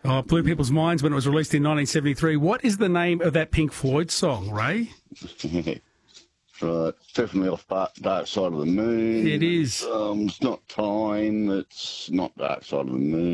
Oh, it blew people's minds when it was released in 1973. What is the name of that Pink Floyd song, Ray? Right, definitely off Dark Side of the Moon. It is. It's not Time. It's not Dark Side of the Moon.